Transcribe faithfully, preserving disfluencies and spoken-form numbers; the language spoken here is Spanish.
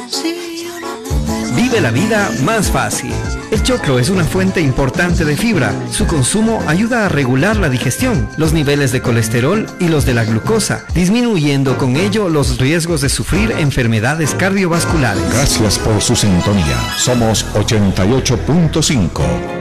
Vive la vida más fácil. El choclo es una fuente importante de fibra. Su consumo ayuda a regular la digestión, los niveles de colesterol y los de la glucosa, disminuyendo con ello los riesgos de sufrir enfermedades cardiovasculares. Gracias por su sintonía. Somos ochenta y ocho punto cinco.